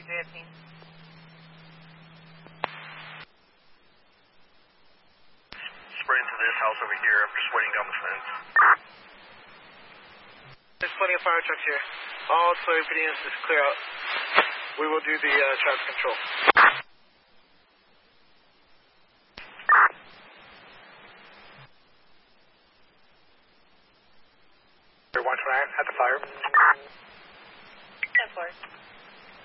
315. Spread into this house over here. I'm just waiting down the fence. There's plenty of fire trucks here. All soybean units is clear out. We will do the traffic control. 129 at the fire. 10-4.